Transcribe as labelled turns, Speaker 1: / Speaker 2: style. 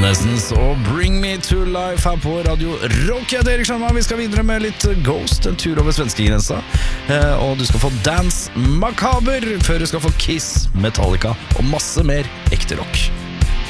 Speaker 1: Evanescence og Bring Me To Life her på Radio Rock. Jeg heter Erik Sjarma, vi skal videre med litt Ghost, en tur over svenskegrensa. Og du skal få Dance Macabre før du skal få Kiss, Metallica og masse mer ekte rock.